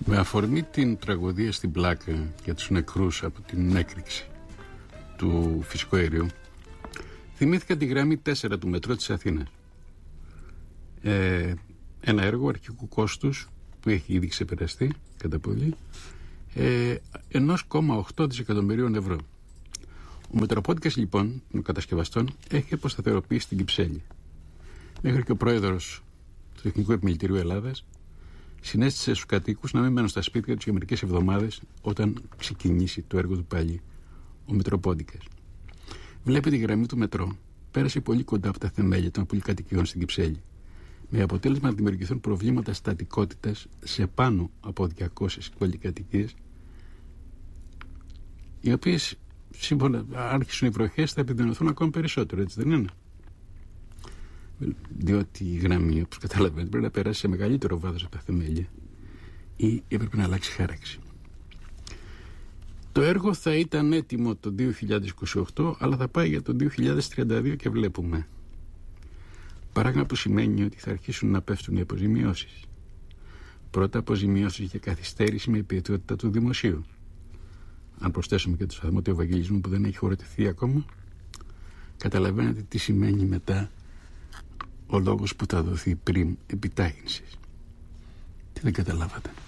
Με αφορμή την τραγωδία στην Πλάκα για τους νεκρούς από την έκρηξη του φυσικού αερίου, θυμήθηκα τη γραμμή 4 του μετρό της Αθήνας. Ένα έργο αρχικού κόστους που έχει ήδη ξεπεραστεί κατά πολύ, 1,8 δισεκατομμυρίων ευρώ. Ο Μετροπόντικας λοιπόν των κατασκευαστών έχει αποσταθεροποιήσει την Κυψέλη, μέχρι και ο πρόεδρος του Τεχνικού Επιμελητηρίου Ελλάδας συνέστησε στους κατοίκους να μην μένουν στα σπίτια τους για μερικές εβδομάδες όταν ξεκινήσει το έργο του πάλι ο Μετροπόντικας. Βλέπετε, η γραμμή του μετρό πέρασε πολύ κοντά από τα θεμέλια των πολυκατοικιών στην Κυψέλη, με αποτέλεσμα να δημιουργηθούν προβλήματα στατικότητας σε πάνω από 200 πολυκατοικίες, οι οποίες σύμφωνα άρχισουν οι βροχές θα επιδεινωθούν ακόμα περισσότερο, έτσι δεν είναι? Διότι η γραμμή, όπως καταλαβαίνετε, πρέπει να περάσει σε μεγαλύτερο βάθος από τα θεμέλια ή έπρεπε να αλλάξει χάραξη. Το έργο θα ήταν έτοιμο το 2028, αλλά θα πάει για το 2032 και βλέπουμε. Παράγμα που σημαίνει ότι θα αρχίσουν να πέφτουν οι αποζημιώσεις. Πρώτα αποζημιώσεις για καθυστέρηση με υπηρετικότητα του δημοσίου. Αν προσθέσουμε και το σταθμό του Ευαγγελισμού που δεν έχει χωροτηθεί ακόμα, καταλαβαίνετε τι σημαίνει μετά ο λόγος που θα δοθεί πριν επιτάχυνσης. Τι δεν καταλάβατε?